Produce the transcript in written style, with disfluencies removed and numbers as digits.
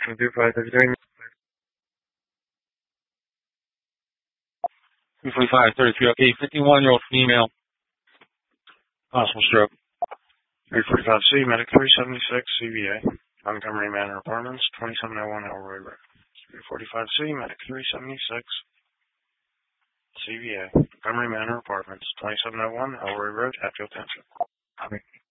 245, 33, okay, 51-year-old female, possible stroke. 345C, Medic 376, CVA, Montgomery Manor Apartments, 2701 Elroy Road. 345C, Medic 376, CVA, Montgomery Manor Apartments, 2701 Elroy Road, Hatfield Township.